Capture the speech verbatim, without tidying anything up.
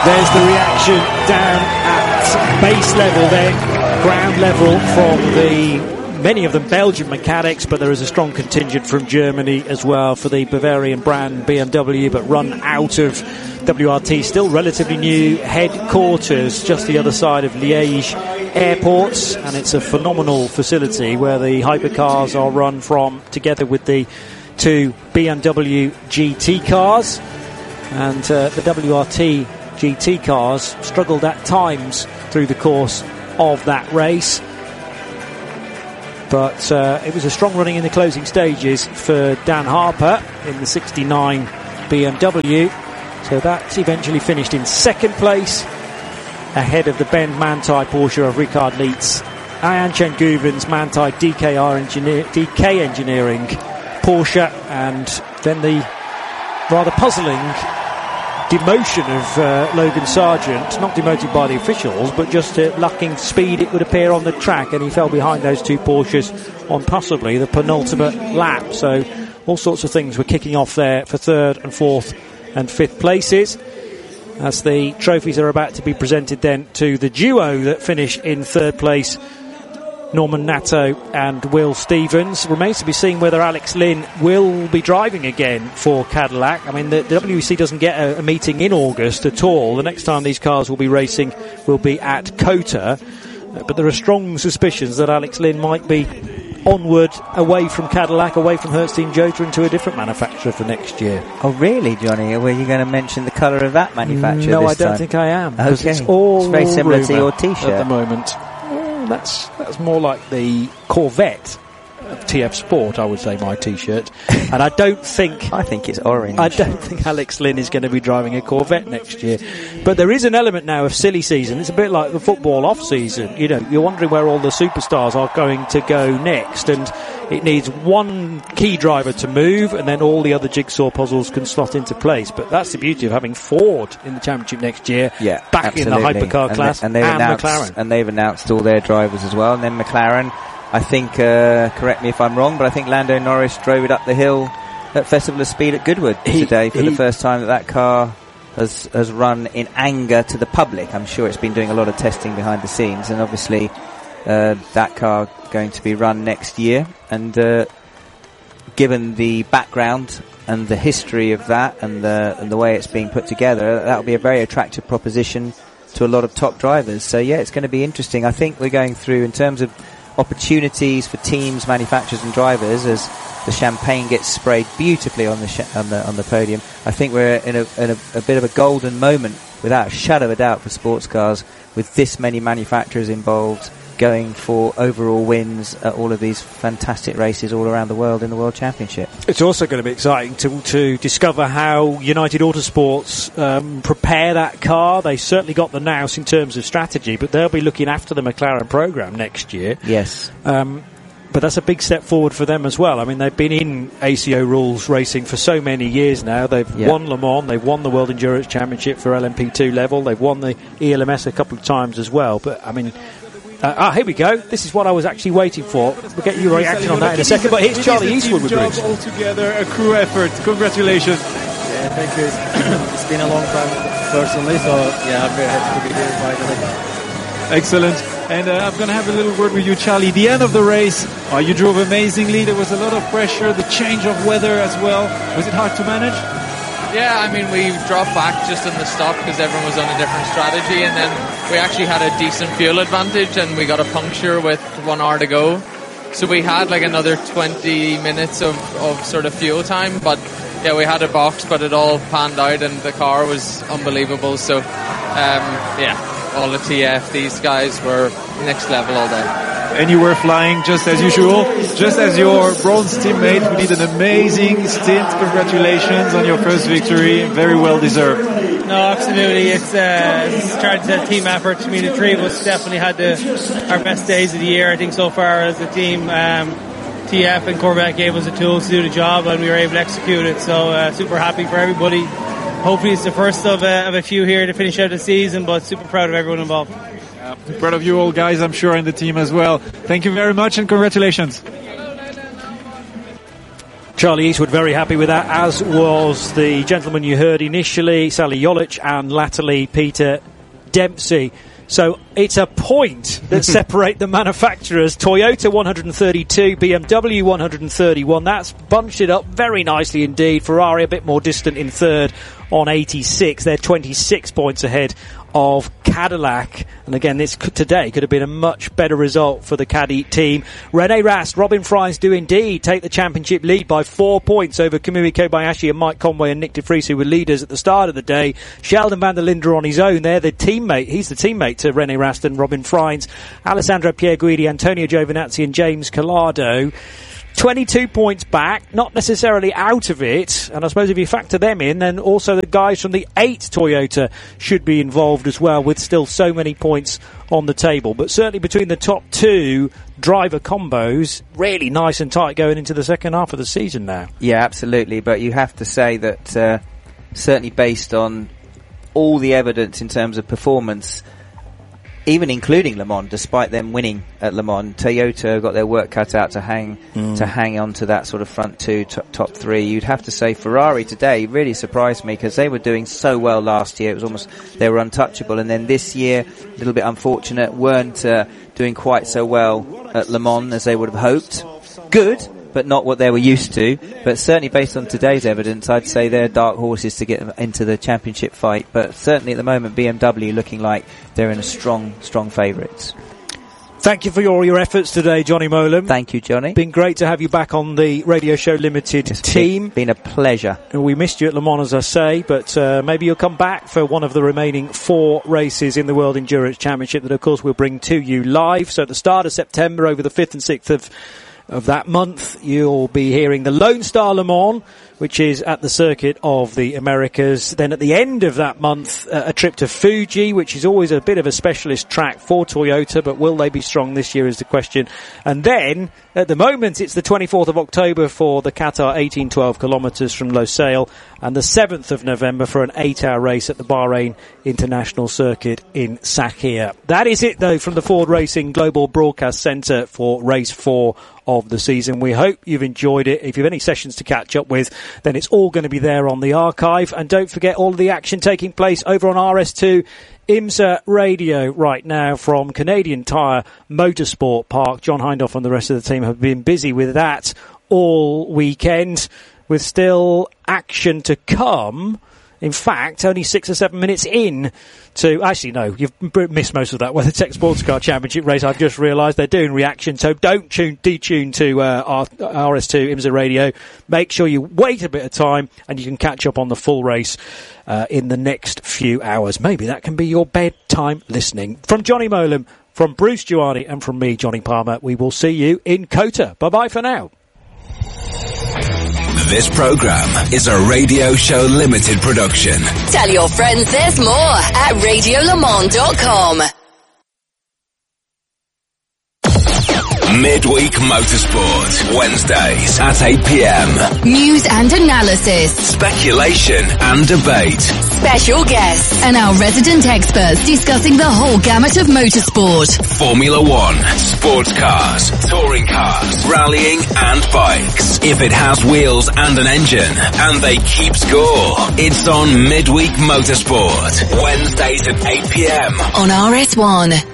There's the reaction down at base level then, ground level from the many of them Belgian mechanics, but there is a strong contingent from Germany as well for the Bavarian brand B M W, but run out of W R T, still relatively new headquarters just the other side of Liège Airport, and it's a phenomenal facility where the hypercars are run from, together with the two B M W G T cars, and uh, the W R T G T cars struggled at times through the course of that race. But uh, it was a strong running in the closing stages for Dan Harper in the sixty-nine B M W. So that eventually finished in second place, ahead of the Ben Manthey Porsche of Richard Lietz, Ian Chen Guven's Manthey D K R engineer, D K Engineering Porsche, and then the rather puzzling demotion of uh, Logan Sargent, not demoted by the officials, but just uh, lacking speed, it would appear, on the track, and he fell behind those two Porsches on possibly the penultimate lap. So all sorts of things were kicking off there for third and fourth and fifth places, as the trophies are about to be presented then to the duo that finish in third place, Norman Nato and Will Stevens. Remains to be seen whether Alex Lynn will be driving again for Cadillac. I mean, the, the W E C doesn't get a, a meeting in August at all. The next time these cars will be racing will be at COTA. Uh, but there are strong suspicions that Alex Lynn might be onward, away from Cadillac, away from Hertzstein Jota, into a different manufacturer for next year. Oh, really, Johnny? Were you going to mention the colour of that manufacturer? No, this I don't time? think I am. Okay. It's all it's very similar to your T-shirt T-shirt at the moment. That's that's more like the Corvette of T F Sport, I would say, my T-shirt. And I don't think... I think it's orange. I don't think Alex Lynn is going to be driving a Corvette next year. But there is an element now of silly season. It's a bit like the football off-season. You know, you're wondering where all the superstars are going to go next. And it needs one key driver to move, and then all the other jigsaw puzzles can slot into place. But that's the beauty of having Ford in the championship next year, yeah, back absolutely. in the hypercar and class, they, and, they've and announced, McLaren. And they've announced all their drivers as well. And then McLaren, I think, uh, correct me if I'm wrong, but I think Lando Norris drove it up the hill at Festival of Speed at Goodwood he, today for he, the first time that that car has has run in anger to the public. I'm sure it's been doing a lot of testing behind the scenes, and obviously uh, that car going to be run next year. And uh, given the background and the history of that, and the and the way it's being put together, that will be a very attractive proposition to a lot of top drivers. So yeah, it's going to be interesting. I think we're going through, in terms of opportunities for teams, manufacturers and drivers, as the champagne gets sprayed beautifully on the sh- on the on the podium. I think we're in a in a, a bit of a golden moment, without a shadow of a doubt, for sports cars, with this many manufacturers involved, going for overall wins at all of these fantastic races all around the world in the World Championship. It's also going to be exciting to to discover how United Autosports um, prepare that car. They certainly got the nous in terms of strategy, but they'll be looking after the McLaren program next year. Yes. Um, but that's a big step forward for them as well. I mean, they've been in A C O rules racing for so many years now. They've yeah. won Le Mans, they've won the World Endurance Championship for L M P two level, they've won the E L M S a couple of times as well. But, I mean... Uh, ah, here we go. This is what I was actually waiting for. We'll get your reaction on that in a second. But here's Charlie Eastwood with Bruce. All together, a crew effort. Congratulations. Yeah, thank you. It's been a long time personally, so yeah, I'm very happy to be here finally. Excellent. And uh, I'm going to have a little word with you, Charlie. The end of the race, uh, you drove amazingly. There was a lot of pressure, the change of weather as well. Was it hard to manage? Yeah, I mean, we dropped back just in the stop because everyone was on a different strategy, and then we actually had a decent fuel advantage, and we got a puncture with one hour to go. So we had like another twenty minutes of, of sort of fuel time, but yeah, we had a box, but it all panned out, and the car was unbelievable. So um, yeah, all the T F, these guys were next level all day. And you were flying just as usual, just as your bronze teammate, who did an amazing stint. Congratulations on your first victory, very well deserved. No, absolutely. It's uh, started a team effort. I mean, the three of us definitely had the, our best days of the year, I think, so far as a team. Um, T F and Corvette gave us the tools to do the job, and we were able to execute it. So uh, super happy for everybody. Hopefully it's the first of, uh, of a few here to finish out the season, but super proud of everyone involved. Uh, proud of you all, guys, I'm sure, and the team as well. Thank you very much, and congratulations. Charlie Eastwood very happy with that, as was the gentleman you heard initially, Sally Jolich, and latterly Peter Dempsey. So it's a point that separate the manufacturers. Toyota one hundred thirty-two, B M W one hundred thirty-one. That's bunched it up very nicely indeed. Ferrari a bit more distant in third on eighty-six. They're twenty-six points ahead of Cadillac. And again, this could, today could have been a much better result for the Caddy team. Rene Rast, Robin Fries do indeed take the championship lead by four points over Kamui Kobayashi and Mike Conway and Nick de Vries, who were leaders at the start of the day. Sheldon van der Linde on his own. They're the teammate. He's the teammate to Rene Rast and Robin Fries. Alessandro Pierguidi, Antonio Giovinazzi and James Collado. twenty-two points back, not necessarily out of it, and I suppose if you factor them in, then also the guys from the eight Toyota should be involved as well, with still so many points on the table. But certainly between the top two driver combos, really nice and tight going into the second half of the season now. Yeah, absolutely, but you have to say that uh, certainly based on all the evidence in terms of performance, even including Le Mans, despite them winning at Le Mans, Toyota got their work cut out to hang mm. to hang on to that sort of front two, top, top three. You'd have to say Ferrari today really surprised me, because they were doing so well last year. It was almost, they were untouchable. And then this year, a little bit unfortunate, weren't uh, doing quite so well at Le Mans as they would have hoped. Good, but not what they were used to. But certainly based on today's evidence, I'd say they're dark horses to get into the championship fight. But certainly at the moment, B M W looking like they're in a strong, strong favourites. Thank you for all your efforts today, Johnny Mowlem. Thank you, Johnny. Been great to have you back on the Radio Show Limited it's team. Been, been a pleasure. We missed you at Le Mans, as I say, but uh, maybe you'll come back for one of the remaining four races in the World Endurance Championship that, of course, we'll bring to you live. So at the start of September, over the fifth and sixth of of that month, you'll be hearing the Lone Star Le Mans, which is at the Circuit of the Americas. Then at the end of that month, uh, a trip to Fuji, which is always a bit of a specialist track for Toyota, but will they be strong this year is the question. And then, at the moment, it's the twenty-fourth of October for the Qatar eighteen twelve kilometres from Losail, and the seventh of November for an eight-hour race at the Bahrain International Circuit in Sakhir. That is it, though, from the Ford Racing Global Broadcast Centre for race four of the season. We hope you've enjoyed it. If you have any sessions to catch up with, then it's all going to be there on the archive. And don't forget all of the action taking place over on R S two IMSA Radio right now from Canadian Tire Motorsport Park. John Hindhaugh and the rest of the team have been busy with that all weekend, with still action to come. In fact, only six or seven minutes in to... Actually, no, you've missed most of that. WeatherTech Sports Car Championship race, I've just realised they're doing reaction, so don't tune, detune to uh, R S two IMSA Radio. Make sure you wait a bit of time and you can catch up on the full race uh, in the next few hours. Maybe that can be your bedtime listening. From Johnny Mowlem, from Bruce Giuani and from me, Johnny Palmer, we will see you in COTA. Bye-bye for now. This program is a Radio Show Limited production. Tell your friends there's more at radio le mans dot com. Midweek Motorsport, Wednesdays at eight p.m. News and analysis, speculation and debate, special guests, and our resident experts discussing the whole gamut of motorsport. Formula One, sports cars, touring cars, rallying and bikes. If it has wheels and an engine, and they keep score, it's on Midweek Motorsport, Wednesdays at eight p.m. on R S one.